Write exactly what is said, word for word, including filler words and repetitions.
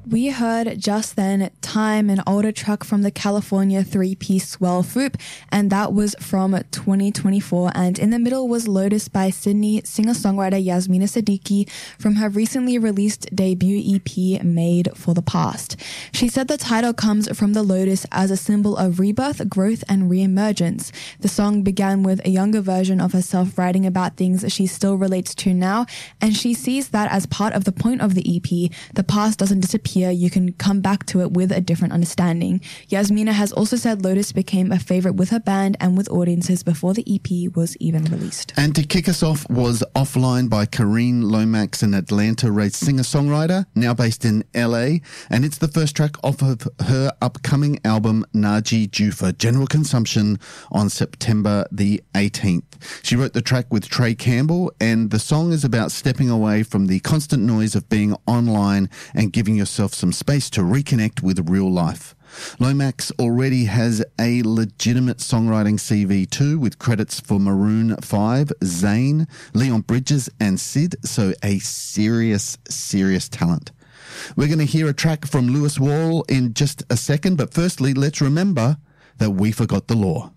We heard just then Time, an older track from the California three-piece Swell Foop, and that was from twenty twenty-four. And in the middle was Lotus by Sydney singer-songwriter Yasmina Siddiqui from her recently released debut E P, Made for the Past. She said the title comes from the lotus as a symbol of rebirth, growth, and re-emergence. The song began with a younger version of herself writing about things she still relates to now, and she sees that as part of the point of the E P. The past doesn't disappear. You can come back to it with a different understanding. Yasmina has also said Lotus became a favorite with her band and with audiences before the E P was even released. And to kick us off was Offline by Kareen Lomax, an Atlanta-raised singer-songwriter, now based in L A, and it's the first track off of her upcoming album Naji, due for general consumption on September the eighteenth. She wrote the track with Trey Campbell, and the song is about stepping away from the constant noise of being online and giving yourself some space to reconnect with real life. Lomax already has a legitimate songwriting C V too, with credits for Maroon five, Zayn, Leon Bridges and Sid, so a serious, serious talent. We're going to hear a track from Lewis Wall in just a second, but firstly, let's remember that we forgot the law.